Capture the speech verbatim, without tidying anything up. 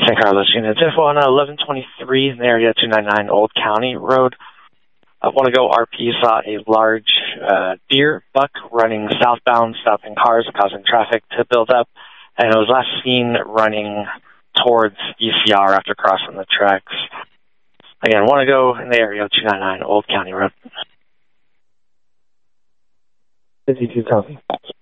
San Carlos units. Info on eleven twenty-three in the area, two ninety-nine Old County Road. I want to go R P saw a large uh, deer buck running southbound, stopping cars, causing traffic to build up, and it was last seen running towards E C R after crossing the tracks. Again, I want to go in the area, two ninety-nine Old County Road. fifty-two copy.